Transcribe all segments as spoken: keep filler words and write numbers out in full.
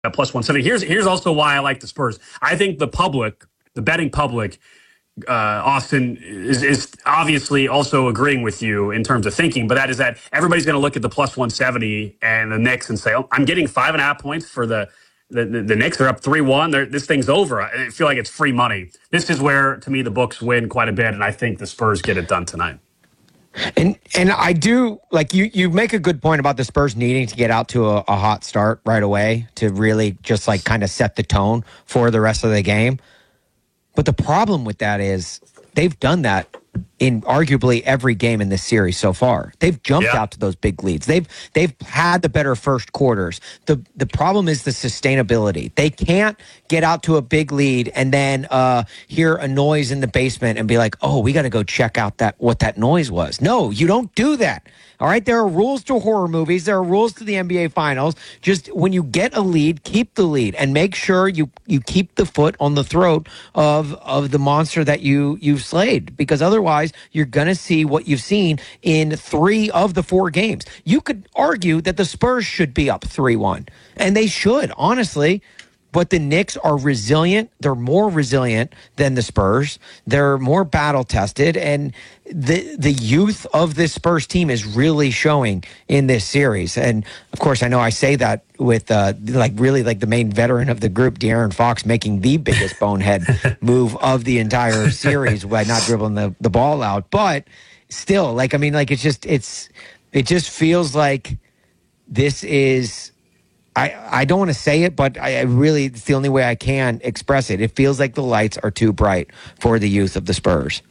at plus one seventy. Here's here's also why I like the Spurs. I think the public, the betting public, uh, Austin is, is obviously also agreeing with you in terms of thinking, but that is that everybody's going to look at the plus one seventy and the Knicks and say, oh, I'm getting five and a half points for the the, the, the Knicks. They're up three one. This thing's over. I feel like it's free money. This is where, to me, the books win quite a bit, and I think the Spurs get it done tonight. And and I do, like, you you make a good point about the Spurs needing to get out to a, a hot start right away to really just like kind of set the tone for the rest of the game. But the problem with that is they've done that in arguably every game in this series so far. They've jumped yeah. out to those big leads. They've they've had the better first quarters. The the problem is the sustainability. They can't get out to a big lead and then uh, hear a noise in the basement and be like, "Oh, we got to go check out that what that noise was." No, you don't do that. All right, there are rules to horror movies. There are rules to the N B A Finals. Just when you get a lead, keep the lead and make sure you you keep the foot on the throat of of the monster that you you've slayed, because otherwise you're going to see what you've seen in three of the four games. You could argue that the Spurs should be up three one, and they should, honestly. But the Knicks are resilient. They're more resilient than the Spurs. They're more battle-tested, and the the youth of this Spurs team is really showing in this series. And, of course, I know I say that with, uh, like, really, like, the main veteran of the group, De'Aaron Fox, making the biggest bonehead move of the entire series by not dribbling the, the ball out. But still, like, I mean, like, it's just, it's, it just feels like this is... I, I don't want to say it, but I, I really, it's the only way I can express it. It feels like the lights are too bright for the youth of the Spurs.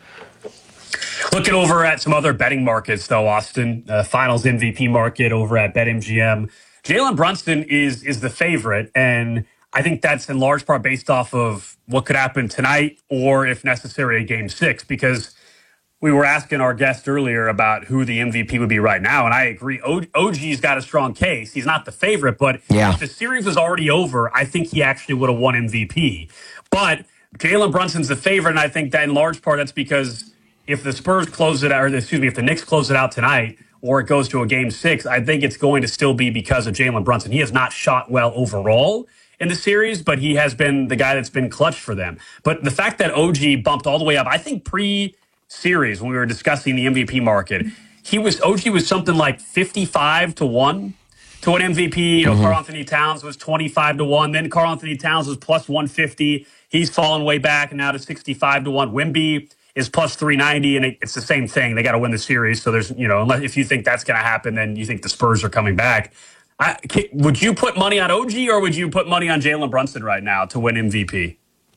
Looking over at some other betting markets, though, Austin, uh, finals M V P market over at BetMGM. Jalen Brunson is is the favorite, and I think that's in large part based off of what could happen tonight or, if necessary, a game six, because we were asking our guest earlier about who the M V P would be right now, and I agree. O G's got a strong case. He's not the favorite, but yeah. if the series was already over, I think he actually would have won M V P. But Jalen Brunson's the favorite, and I think that in large part that's because if the Spurs close it out, or excuse me, if the Knicks close it out tonight or it goes to a game six, I think it's going to still be because of Jalen Brunson. He has not shot well overall in the series, but he has been the guy that's been clutch for them. But the fact that O G bumped all the way up, I think pre- series when we were discussing the M V P market, he was O G was something like fifty-five to one to an M V P. You know, mm-hmm. Karl Anthony Towns was twenty-five to one. Then Karl Anthony Towns was plus one fifty. He's fallen way back and now to sixty-five to one. Wemby is plus three ninety, and it's the same thing. They got to win the series. So there's, you know, unless if you think that's going to happen, then you think the Spurs are coming back. I, would you put money on O G or would you put money on Jalen Brunson right now to win M V P?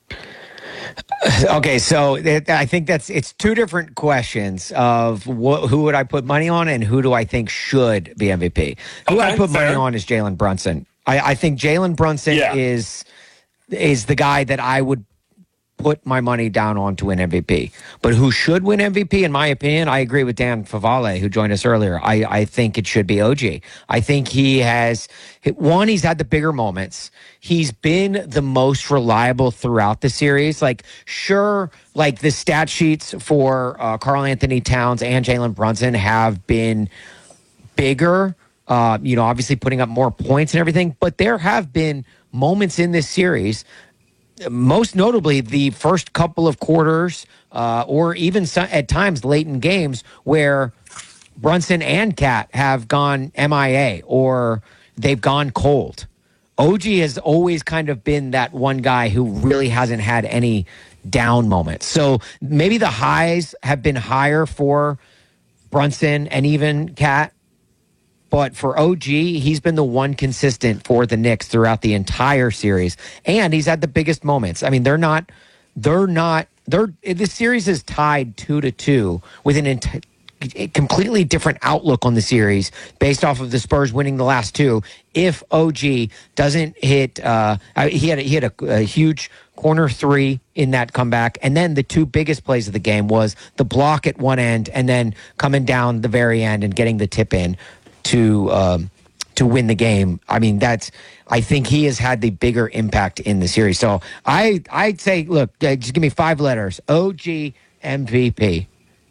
Okay, so it, I think that's it's two different questions of wh- who would I put money on and who do I think should be M V P. Who okay, I put fair. money on is Jalen Brunson. I, I think Jalen Brunson yeah. is is the guy that I would put my money down on to win M V P. But who should win M V P, in my opinion, I agree with Dan Favale, who joined us earlier. I, I think it should be O G. I think he has, one, he's had the bigger moments. He's been the most reliable throughout the series. Like, sure, like the stat sheets for uh, Karl Anthony Towns and Jalen Brunson have been bigger, uh, you know, obviously putting up more points and everything. But there have been moments in this series, most notably the first couple of quarters, uh, or even some, at times late in games, where Brunson and Cat have gone M I A or they've gone cold. O G has always kind of been that one guy who really hasn't had any down moments. So maybe the highs have been higher for Brunson and even Cat. But for O G, he's been the one consistent for the Knicks throughout the entire series. And he's had the biggest moments. I mean, they're not, they're not, they're, this series is tied two to two with an entire, a completely different outlook on the series based off of the Spurs winning the last two. If O G doesn't hit, uh, he had a, he had a, a huge corner three in that comeback, and then the two biggest plays of the game was the block at one end, and then coming down the very end and getting the tip in to um, to win the game. I mean, that's. I think he has had the bigger impact in the series. So I I'd say, look, uh, just give me five letters: O G M V P.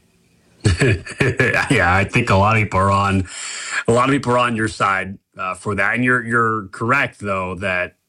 Yeah, I think a lot of people are on a lot of people are on your side uh, for that, and you're you're correct though that